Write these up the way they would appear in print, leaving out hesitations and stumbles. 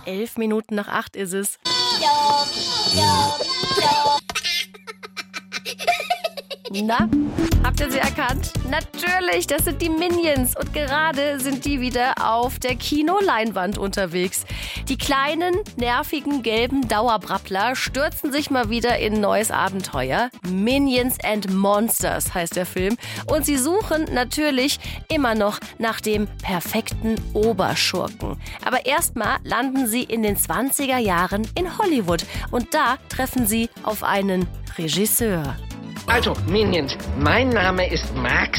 7:11 ist es. Na, habt ihr sie erkannt? Natürlich, das sind die Minions. Und gerade sind die wieder auf der Kinoleinwand unterwegs. Die kleinen, nervigen, gelben Dauerbrappler stürzen sich mal wieder in ein neues Abenteuer. Minions and Monsters heißt der Film. Und sie suchen natürlich immer noch nach dem perfekten Oberschurken. Aber erstmal landen sie in den 20er Jahren in Hollywood. Und da treffen sie auf einen Regisseur. Also, Minions, mein Name ist Max.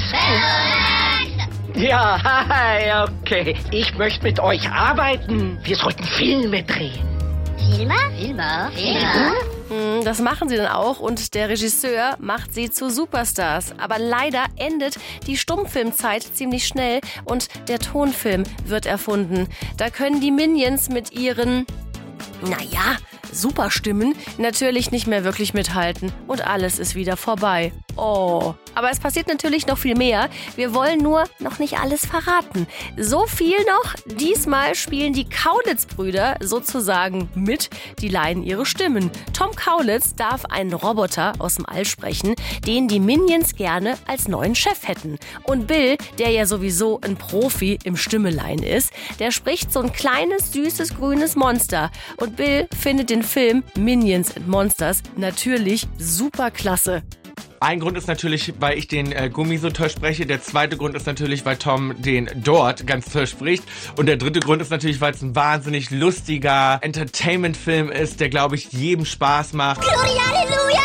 Ja, hi, okay. Ich möchte mit euch arbeiten. Wir sollten Filme drehen. Filme? Das machen sie dann auch und der Regisseur macht sie zu Superstars. Aber leider endet die Stummfilmzeit ziemlich schnell und der Tonfilm wird erfunden. Da können die Minions mit ihren, Superstimmen natürlich nicht mehr wirklich mithalten und alles ist wieder vorbei. Oh, aber es passiert natürlich noch viel mehr. Wir wollen nur noch nicht alles verraten. So viel noch, diesmal spielen die Kaulitz-Brüder sozusagen mit. Die leihen ihre Stimmen. Tom Kaulitz darf einen Roboter aus dem All sprechen, den die Minions gerne als neuen Chef hätten. Und Bill, der ja sowieso ein Profi im Stimmeleihen ist, der spricht so ein kleines, süßes, grünes Monster. Und Bill findet den Film Minions and Monsters natürlich super klasse. Ein Grund ist natürlich, weil ich den Gummi so toll spreche. Der zweite Grund ist natürlich, weil Tom den dort ganz toll spricht. Und der dritte Grund ist natürlich, weil es ein wahnsinnig lustiger Entertainment-Film ist, der, glaube ich, jedem Spaß macht. Gloria, Halleluja!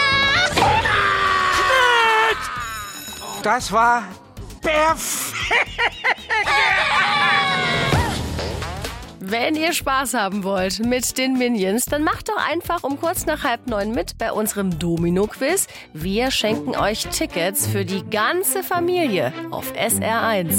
Das war perfekt! Wenn ihr Spaß haben wollt mit den Minions, dann macht doch einfach um kurz nach 8:30 mit bei unserem Domino-Quiz. Wir schenken euch Tickets für die ganze Familie auf SR1.